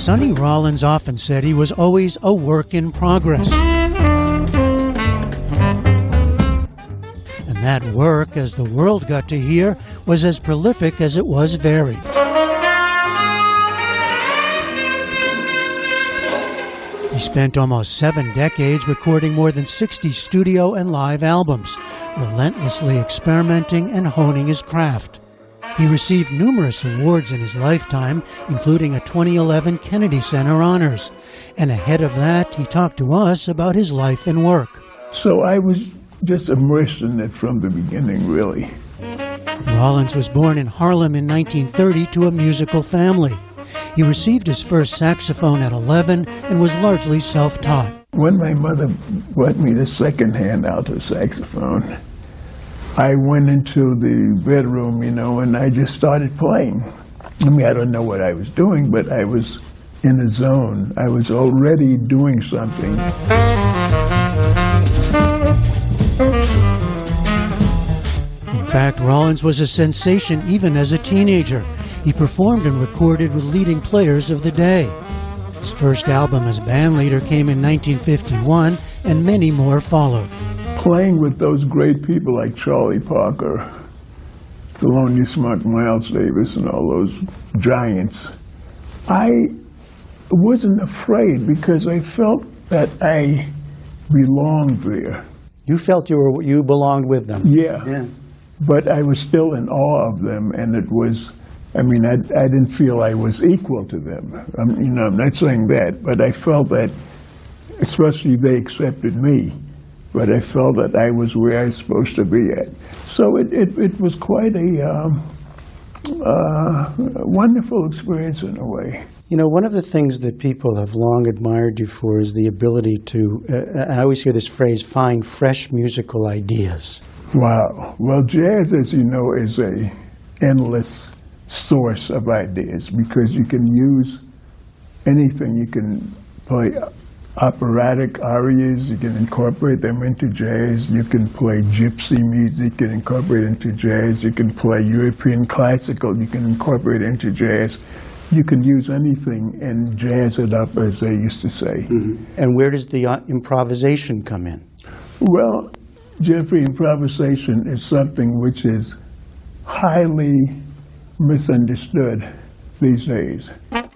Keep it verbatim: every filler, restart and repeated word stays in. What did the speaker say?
Sonny Rollins often said he was always a work in progress. And that work, as the world got to hear, was as prolific as it was varied. He spent almost seven decades recording more than sixty studio and live albums, relentlessly experimenting and honing his craft. He received numerous awards in his lifetime, including a twenty eleven Kennedy Center Honors. And ahead of that, he talked to us about his life and work. So I was just immersed in it from the beginning, really. Rollins was born in Harlem in nineteen thirty to a musical family. He received his first saxophone at eleven and was largely self-taught. When my mother bought me the second-hand alto saxophone, I went into the bedroom, you know, and I just started playing. I mean, I don't know what I was doing, but I was in a zone. I was already doing something. In fact, Rollins was a sensation even as a teenager. He performed and recorded with leading players of the day. His first album as bandleader came in nineteen fifty-one, and many more followed. Playing with those great people like Charlie Parker, Thelonious Monk, Miles Davis, and all those giants, I wasn't afraid because I felt that I belonged there. You felt you were you belonged with them. Yeah. Yeah. But I was still in awe of them, and it was, I mean, I, I didn't feel I was equal to them. I'm, you know, I'm not saying that, but I felt that, especially they accepted me, but I felt that I was where I was supposed to be at. So it, it, it was quite a um, uh, wonderful experience in a way. You know, one of the things that people have long admired you for is the ability to, uh, and I always hear this phrase, find fresh musical ideas. Wow. Well, jazz, as you know, is a endless source of ideas because you can use anything. You can play operatic arias, you can incorporate them into jazz, you can play gypsy music and incorporate it into jazz, you can play European classical, you can incorporate it into jazz. You can use anything and jazz it up, as they used to say. Mm-hmm. And where does the uh, improvisation come in? Well, Jeffrey, improvisation is something which is highly misunderstood these days.